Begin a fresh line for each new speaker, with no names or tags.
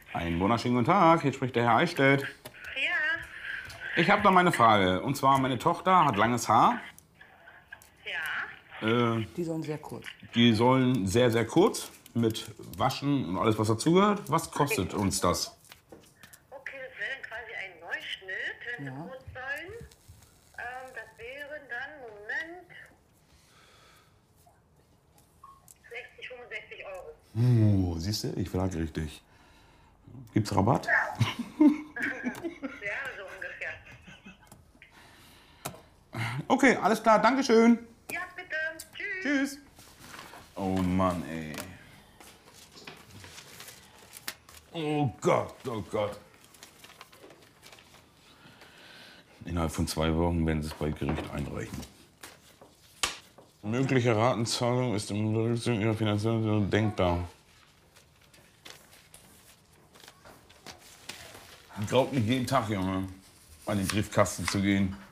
Einen wunderschönen guten Tag, hier spricht der Herr Eichstädt.
Ja,
Ich habe da meine Frage. Und zwar, meine Tochter hat langes Haar.
ja.
Die sollen sehr kurz.
Die sollen sehr, sehr kurz mit Waschen und alles, was dazugehört. Was kostet uns das?
Okay, das wäre dann quasi ein Neuschnitt, wenn
Ja.
Sie kurz sollen. Das wären dann, Moment, 60, 65 Euro.
Siehst du, ich frage richtig. Gibt's Rabatt?
Ja, so ungefähr.
Okay, alles klar, Dankeschön.
Ja, bitte. Tschüss.
Tschüss. Oh Mann, ey. Oh Gott, oh Gott. Innerhalb von 2 Wochen werden sie es bei Gericht einreichen. Mögliche Ratenzahlung ist im Berücksichtigung ihrer finanziellen denkbar. Ich glaube nicht jeden Tag, Junge, an den Briefkasten zu gehen.